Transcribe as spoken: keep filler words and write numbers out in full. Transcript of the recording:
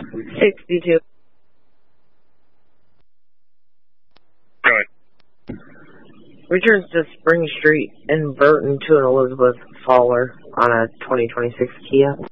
sixty-two. Go ahead. Returns to Spring Street and Burton to an Elizabeth Fowler on a twenty twenty-six Kia.